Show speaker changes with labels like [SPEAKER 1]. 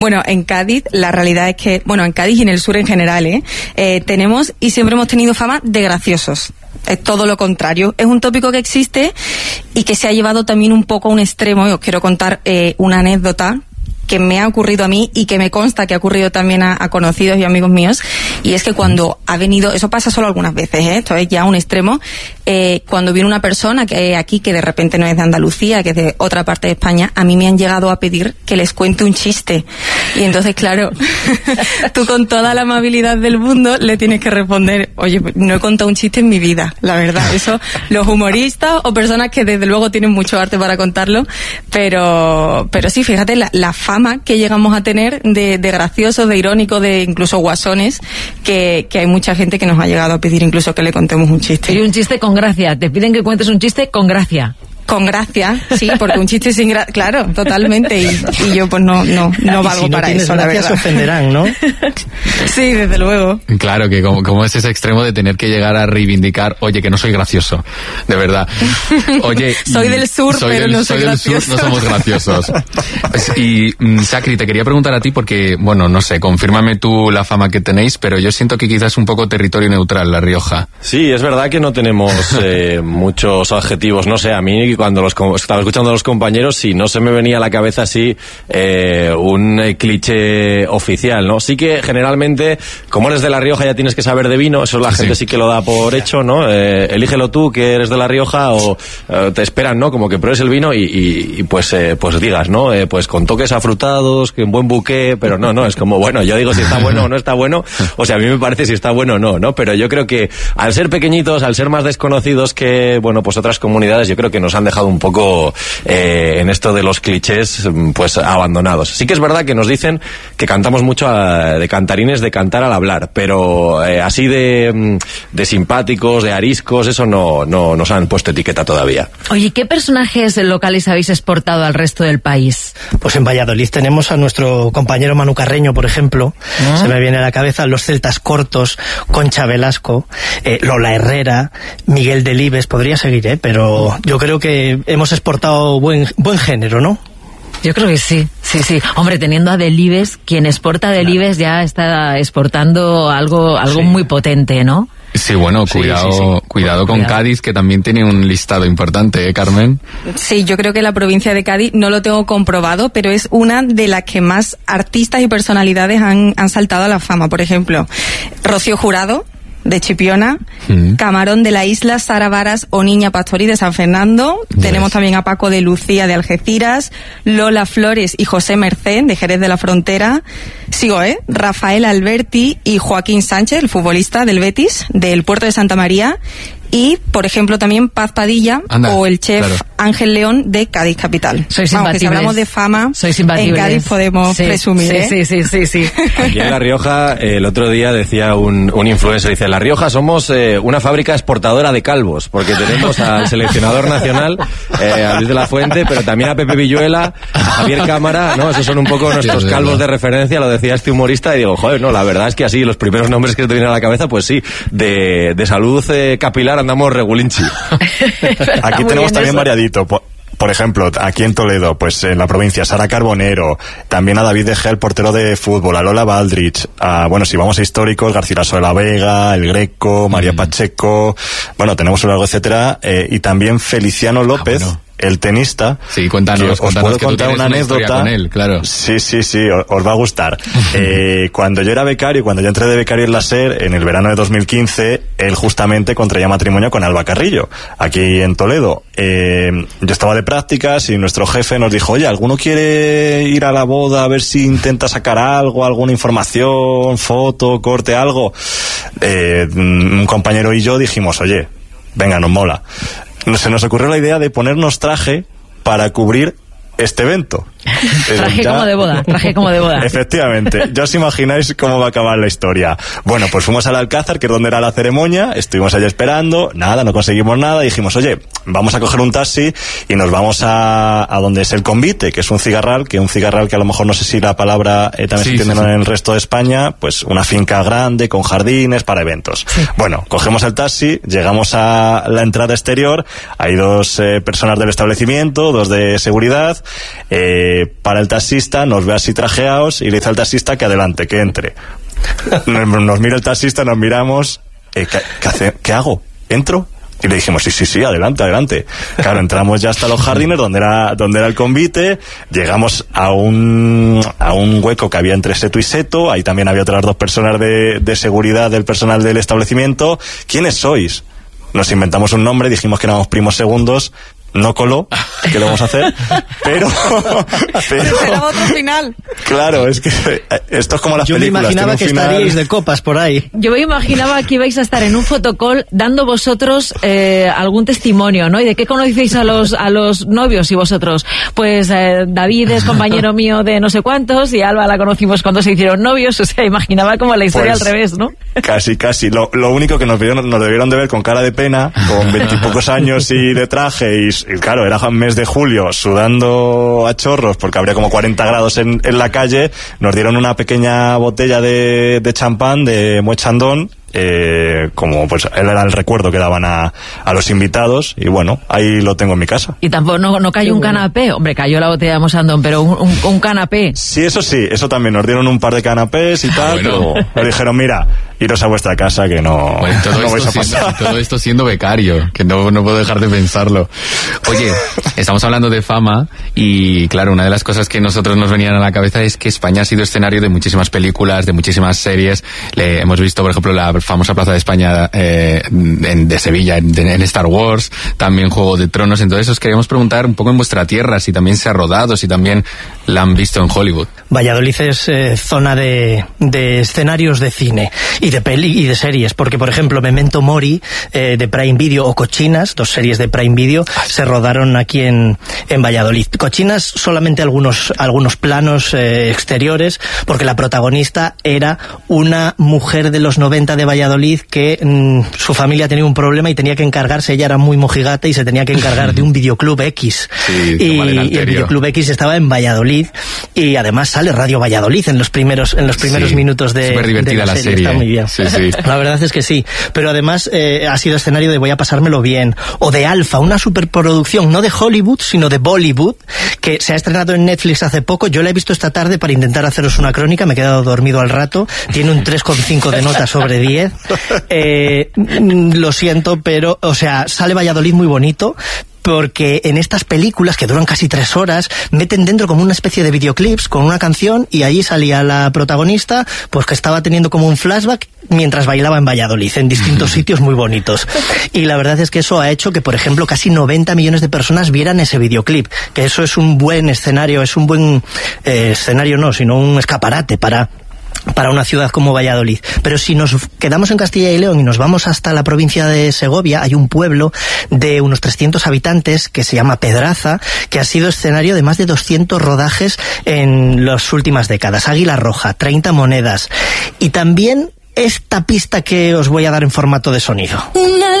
[SPEAKER 1] Bueno, en Cádiz la realidad es que, bueno, en Cádiz y en el sur en general, tenemos y siempre hemos tenido fama de graciosos. Es todo lo contrario. Es un tópico que existe y que se ha llevado también un poco a un extremo. Y os quiero contar una anécdota que me ha ocurrido a mí y que me consta que ha ocurrido también a conocidos y amigos míos, y es que cuando ha venido, eso pasa solo algunas veces, esto es ya un extremo, cuando viene una persona que aquí, que de repente no es de Andalucía, que es de otra parte de España, a mí me han llegado a pedir que les cuente un chiste, y entonces claro, tú con toda la amabilidad del mundo le tienes que responder, oye, no he contado un chiste en mi vida, la verdad. Eso los humoristas o personas que desde luego tienen mucho arte para contarlo, pero sí, fíjate la fama que llegamos a tener de graciosos, de irónicos, de incluso guasones, que hay mucha gente que nos ha llegado a pedir incluso que le contemos un chiste.
[SPEAKER 2] Y un chiste con gracia, te piden que cuentes un chiste con gracia.
[SPEAKER 1] Con gracia, sí, porque un chiste sin gracia, claro, totalmente, y yo pues no valgo para eso, la verdad.
[SPEAKER 3] Se ofenderán, ¿no?
[SPEAKER 1] Sí, desde luego.
[SPEAKER 4] Claro, que como es ese extremo de tener que llegar a reivindicar, oye, que no soy gracioso, de verdad. Oye,
[SPEAKER 1] soy del sur, pero no soy gracioso.
[SPEAKER 4] Del sur, no somos graciosos. Y Sacri, te quería preguntar a ti porque, bueno, no sé, confírmame tú la fama que tenéis, pero yo siento que quizás es un poco territorio neutral La Rioja.
[SPEAKER 5] Sí, es verdad que no tenemos muchos adjetivos, no sé, a mí cuando estaba escuchando a los compañeros, sí, no se me venía a la cabeza así un cliché oficial, ¿no? Sí que generalmente, como eres de La Rioja ya tienes que saber de vino, eso la gente sí que lo da por hecho, ¿no? Elígelo tú, que eres de La Rioja, o te esperan, ¿no? Como que pruebes el vino y pues digas, ¿no? Pues con toques afrutados, que un buen buqué, pero no, es como, bueno, yo digo si está bueno o no está bueno, o sea, a mí me parece si está bueno o no, ¿no? Pero yo creo que al ser pequeñitos, al ser más desconocidos que, bueno, pues otras comunidades, yo creo que nos han dejado un poco en esto de los clichés pues abandonados. Sí que es verdad que nos dicen que cantamos mucho de cantarines, de cantar al hablar, pero así de simpáticos, de ariscos, eso no nos han puesto etiqueta todavía.
[SPEAKER 2] Oye, ¿qué personajes locales habéis exportado al resto del país?
[SPEAKER 3] Pues en Valladolid tenemos a nuestro compañero Manu Carreño, por ejemplo. Se me viene a la cabeza los Celtas Cortos, Concha Velasco, Lola Herrera, Miguel Delibes, podría seguir, pero yo creo que hemos exportado buen género, ¿no?
[SPEAKER 2] Yo creo que sí. Hombre, teniendo a Delibes, quien exporta a Delibes ya está exportando algo muy potente, ¿no?
[SPEAKER 4] Sí, bueno, cuidado con Cádiz, que también tiene un listado importante, ¿eh, Carmen?
[SPEAKER 1] Sí, yo creo que la provincia de Cádiz, no lo tengo comprobado, pero es una de las que más artistas y personalidades han saltado a la fama. Por ejemplo, Rocío Jurado, de Chipiona, Camarón de la Isla, Sara Varas o Niña Pastori de San Fernando. Tenemos también a Paco de Lucía de Algeciras, Lola Flores y José Merced de Jerez de la Frontera. Sigo, Rafael Alberti y Joaquín Sánchez, el futbolista del Betis, del Puerto de Santa María. Y, por ejemplo, también Paz Padilla o el chef Ángel León de Cádiz Capital.
[SPEAKER 2] Sois
[SPEAKER 1] imbatibles. Si hablamos de fama, en Cádiz podemos presumir.
[SPEAKER 2] Sí.
[SPEAKER 5] Aquí en La Rioja, el otro día decía un influencer, dice, La Rioja somos una fábrica exportadora de calvos, porque tenemos al seleccionador nacional, a Luis de la Fuente, pero también a Pepe Villuela, a Javier Cámara, ¿no? Esos son un poco nuestros calvos de referencia, lo decía este humorista, y digo, joder, no, la verdad es que así, los primeros nombres que te vienen a la cabeza, pues sí, de salud capilar andamos regulinchi.
[SPEAKER 6] Aquí tenemos también variadito. Por ejemplo, aquí en Toledo, pues en la provincia, Sara Carbonero, también a David De Gea, el portero de fútbol, a Lola Baldrich, bueno, si vamos a históricos, Garcilaso de la Vega, El Greco, María Pacheco, bueno, tenemos un largo etcétera, y también Feliciano López, el tenista.
[SPEAKER 4] Sí, cuéntanos.
[SPEAKER 6] Os puedo contar una anécdota
[SPEAKER 4] con él, claro.
[SPEAKER 6] Sí, os va a gustar. Cuando yo era becario, cuando yo entré de becario en la SER, en el verano de 2015, él justamente contraía matrimonio con Alba Carrillo, aquí en Toledo. Yo estaba de prácticas y nuestro jefe nos dijo, oye, ¿alguno quiere ir a la boda a ver si intenta sacar algo, alguna información, foto, corte, algo? Un compañero y yo dijimos, oye, venga, nos mola. Se nos ocurrió la idea de ponernos traje para cubrir este evento.
[SPEAKER 2] Traje como de boda.
[SPEAKER 6] Efectivamente, ya os imagináis cómo va a acabar la historia. Bueno, pues fuimos al Alcázar, que es donde era la ceremonia, estuvimos allí esperando, nada, no conseguimos nada, y dijimos, oye, vamos a coger un taxi y nos vamos a donde es el Convite, que es un cigarral que a lo mejor no sé si la palabra también se entiende en el resto de España, pues una finca grande con jardines para eventos. Sí. Bueno, cogemos el taxi, llegamos a la entrada exterior, hay dos personas del establecimiento, dos de seguridad, para el taxista, nos ve así trajeados y le dice al taxista que adelante, que entre. Nos mira el taxista, nos miramos, ¿qué hago? ¿Entro? Y le dijimos, sí, adelante. Claro, entramos ya hasta los jardines donde era el convite, llegamos a un hueco que había entre seto y seto, ahí también había otras 2 personas de seguridad del personal del establecimiento. ¿Quiénes sois? Nos inventamos un nombre, dijimos que éramos primos segundos, no coló, ¿qué le vamos a hacer? Pero
[SPEAKER 1] esperaba otro final.
[SPEAKER 6] Claro, es que esto es como las películas.
[SPEAKER 3] Yo me imaginaba que estaríais de copas por ahí.
[SPEAKER 2] Yo me imaginaba que ibais a estar en un fotocall dando vosotros algún testimonio, ¿no? ¿Y de qué conocéis a los novios y vosotros? Pues David es compañero mío de no sé cuántos y Alba la conocimos cuando se hicieron novios. O sea, imaginaba como la historia
[SPEAKER 6] pues,
[SPEAKER 2] al revés, ¿no?
[SPEAKER 6] Casi. Lo único que nos debieron de ver con cara de pena, con 20 y pocos años y de traje y claro, era el mes de julio, sudando a chorros porque habría como 40 grados en la calle. Nos dieron una pequeña botella de champán de Moet Chandon, como pues él era el recuerdo que daban a los invitados, y bueno, ahí lo tengo en mi casa.
[SPEAKER 2] Y tampoco no cayó un canapé, hombre, cayó la botella de Moet Chandon, pero un canapé.
[SPEAKER 6] Sí, eso también, nos dieron un par de canapés y tal,
[SPEAKER 4] bueno.
[SPEAKER 6] pero nos dijeron, mira, iros a vuestra casa que no,
[SPEAKER 4] bueno,
[SPEAKER 6] no vais a pasar.
[SPEAKER 4] Todo esto siendo becario, que no puedo dejar de pensarlo. Oye, estamos hablando de fama y claro, una de las cosas que nosotros nos venían a la cabeza es que España ha sido escenario de muchísimas películas, de muchísimas series. Hemos visto, por ejemplo, la famosa Plaza de España de Sevilla, en Star Wars, también Juego de Tronos. Entonces os queríamos preguntar un poco en vuestra tierra si también se ha rodado, si también la han visto en Hollywood.
[SPEAKER 3] Valladolid es zona de escenarios de cine y de peli y de series, porque por ejemplo Memento Mori de Prime Video o Cochinas, 2 series de Prime Video, se rodaron aquí en Valladolid. Cochinas solamente algunos planos exteriores, porque la protagonista era una mujer de los 90 de Valladolid que su familia tenía un problema y tenía que encargarse, ella era muy mojigata y se tenía que encargar de un videoclub X.
[SPEAKER 4] Sí,
[SPEAKER 3] y el videoclub X estaba en Valladolid y además sale Radio Valladolid en los primeros minutos de
[SPEAKER 4] súper divertida la serie.
[SPEAKER 3] Está muy bien.
[SPEAKER 4] Sí.
[SPEAKER 3] La verdad es que sí, pero además ha sido escenario de Voy a pasármelo bien, o de Alfa, una superproducción no de Hollywood sino de Bollywood, que se ha estrenado en Netflix hace poco. Yo la he visto esta tarde para intentar haceros una crónica, me he quedado dormido al rato, tiene un 3,5 de nota sobre 10. Lo siento, pero o sea, sale Valladolid muy bonito, porque en estas películas que duran casi 3 horas meten dentro como una especie de videoclips con una canción, y allí salía la protagonista pues que estaba teniendo como un flashback mientras bailaba en Valladolid, en distintos sitios muy bonitos. Y la verdad es que eso ha hecho que, por ejemplo, casi 90 millones de personas vieran ese videoclip, que eso es un buen escenario, es un buen escenario no, sino un escaparate para una ciudad como Valladolid. Pero si nos quedamos en Castilla y León y nos vamos hasta la provincia de Segovia, hay un pueblo de unos 300 habitantes que se llama Pedraza, que ha sido escenario de más de 200 rodajes en las últimas décadas. Águila Roja, 30 monedas. Y también esta pista que os voy a dar en formato de sonido.